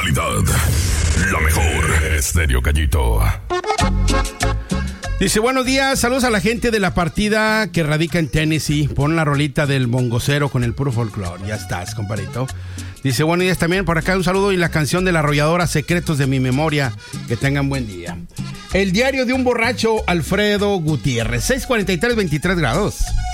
actualidad. La mejor. Estéreo Gallito. Dice, buenos días, saludos a la gente de la partida que radica en Tennessee. Pon la rolita del bongocero con el puro folclore. Ya estás, compadrito. Dice, buenos días también, por acá un saludo y la canción de la arrolladora Secretos de mi memoria. Que tengan buen día. El diario de un borracho, Alfredo Gutiérrez, 6:43, 23 grados.